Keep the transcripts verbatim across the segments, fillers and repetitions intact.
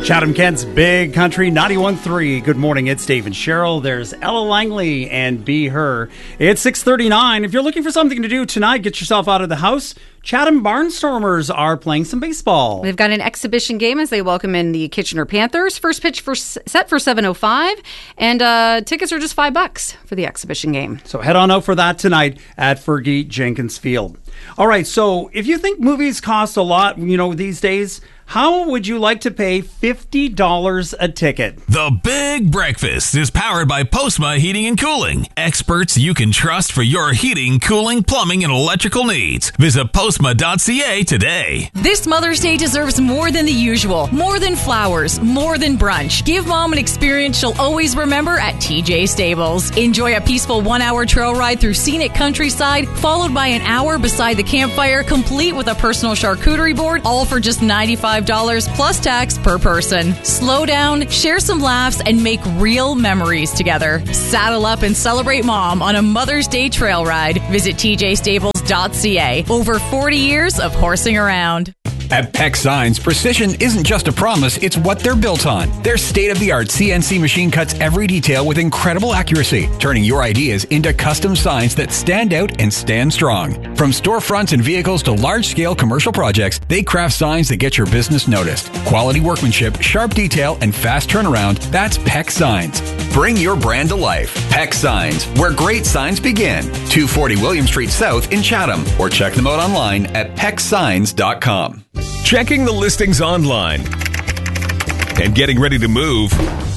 Chatham-Kent's Big Country ninety-one point three. Good morning, it's Dave and Cheryl. There's Ella Langley and Be Her. It's six thirty-nine. If you're looking for something to do tonight, get yourself out of the house. Chatham Barnstormers are playing some baseball. They've got an exhibition game as they welcome in the Kitchener Panthers. First pitch for set for seven oh five, and uh, tickets are just five bucks for the exhibition game. So head on out for that tonight at Fergie Jenkins Field. All right, so if you think movies cost a lot, you know, these days, how would you like to pay fifty dollars a ticket? The Big Breakfast is powered by Postma Heating and Cooling. Experts you can trust for your heating, cooling, plumbing, and electrical needs. Visit postma dot c a today. This Mother's Day deserves more than the usual. More than flowers. More than brunch. Give Mom an experience she'll always remember at T J Stables. Enjoy a peaceful one-hour trail ride through scenic countryside, followed by an hour beside the campfire, complete with a personal charcuterie board, all for just ninety-five dollars plus tax per person. Slow down, share some laughs, and make real memories together. Saddle up and celebrate Mom on a Mother's Day trail ride. Visit t j stables dot c a. Over forty years of horsing around. At Peck Signs, precision isn't just a promise, it's what they're built on. Their state-of-the-art C N C machine cuts every detail with incredible accuracy, turning your ideas into custom signs that stand out and stand strong. From storefronts and vehicles to large-scale commercial projects, they craft signs that get your business noticed. Quality workmanship, sharp detail, and fast turnaround, that's Peck Signs. Bring your brand to life. Peck Signs, where great signs begin. two forty William Street South in Chatham, or check them out online at peck signs dot com. Checking the listings online and getting ready to move.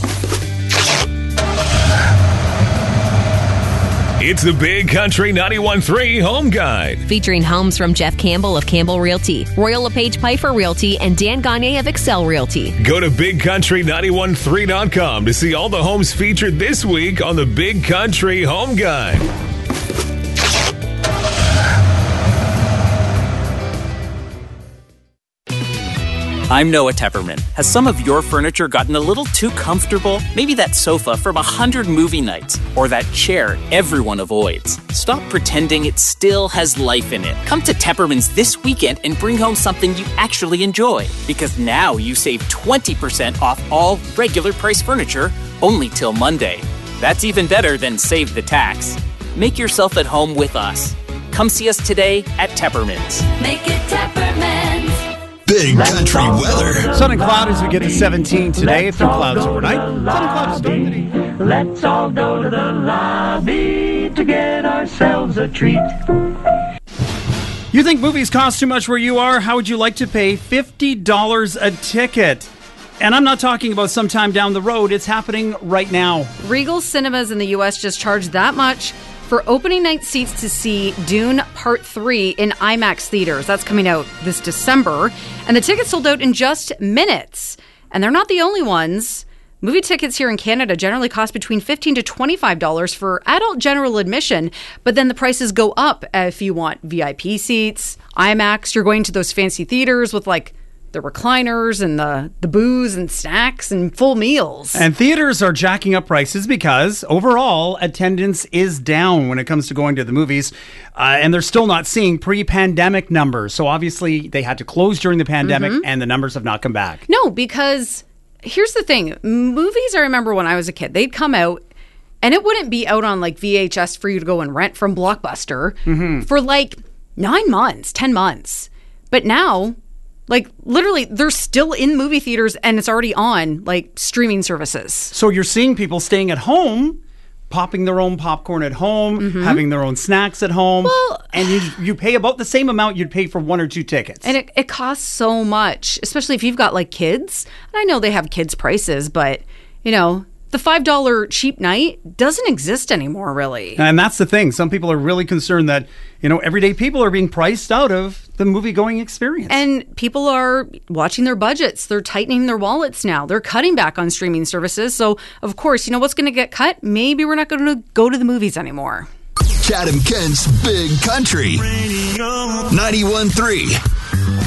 It's the Big Country ninety-one point three Home Guide. Featuring homes from Jeff Campbell of Campbell Realty, Royal LePage Piper Realty, and Dan Gagne of Excel Realty. Go to big country nine one three dot com to see all the homes featured this week on the Big Country Home Guide. I'm Noah Tepperman. Has some of your furniture gotten a little too comfortable? Maybe that sofa from a hundred movie nights, or that chair everyone avoids. Stop pretending it still has life in it. Come to Tepperman's this weekend and bring home something you actually enjoy. Because now you save twenty percent off all regular price furniture only till Monday. That's even better than save the tax. Make yourself at home with us. Come see us today at Tepperman's. Make it Tepperman's. Big Country weather. Sun and cloud as we get to seventeen today. Through clouds overnight. Sun and clouds today. Let's all go to the lobby to get ourselves a treat. You think movies cost too much where you are? How would you like to pay fifty dollars a ticket? And I'm not talking about sometime down the road. It's happening right now. Regal Cinemas in the U S just charged that much for opening night seats to see Dune Part three in IMAX theaters. That's coming out this December. And the tickets sold out in just minutes. And they're not the only ones. Movie tickets here in Canada generally cost between fifteen to twenty-five dollars for adult general admission, but then the prices go up if you want V I P seats, IMAX. You're going to those fancy theaters with like the recliners and the, the booze and snacks and full meals. And theaters are jacking up prices because overall attendance is down when it comes to going to the movies. Uh, and they're still not seeing pre-pandemic numbers. So obviously they had to close during the pandemic mm-hmm. and the numbers have not come back. No, because here's the thing. Movies, I remember when I was a kid, they'd come out and it wouldn't be out on like V H S for you to go and rent from Blockbuster mm-hmm. for like nine months, ten months. But now, like, literally, they're still in movie theaters and it's already on, like, streaming services. So you're seeing people staying at home, popping their own popcorn at home, mm-hmm. having their own snacks at home. Well, and you you pay about the same amount you'd pay for one or two tickets. And it, it costs so much, especially if you've got, like, kids. And I know they have kids' prices, but, you know, the five dollars cheap night doesn't exist anymore, really. And that's the thing. Some people are really concerned that, you know, everyday people are being priced out of the movie-going experience. And people are watching their budgets. They're tightening their wallets now. They're cutting back on streaming services. So, of course, you know what's going to get cut? Maybe we're not going to go to the movies anymore. Chatham-Kent's Big Country ninety-one point three.